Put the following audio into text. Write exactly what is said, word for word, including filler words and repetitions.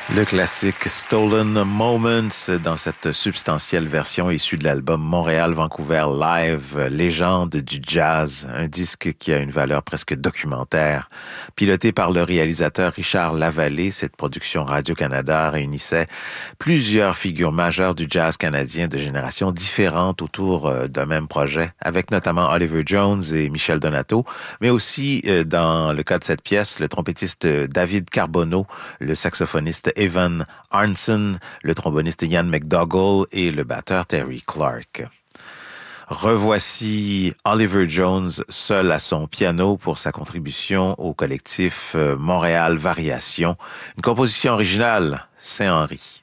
Le classique Stolen Moments dans cette substantielle version issue de l'album Montréal-Vancouver Live, légende du jazz, un disque qui a une valeur presque documentaire. Piloté par le réalisateur Richard Lavallée, cette production Radio-Canada réunissait plusieurs figures majeures du jazz canadien de générations différentes autour d'un même projet, avec notamment Oliver Jones et Michel Donato, mais aussi, dans le cas de cette pièce, le trompettiste David Carbonneau, le saxophoniste Evan Arnson, le tromboniste Ian McDougall et le batteur Terry Clark. Revoici Oliver Jones seul à son piano pour sa contribution au collectif Montréal Variation, une composition originale Saint-Henri.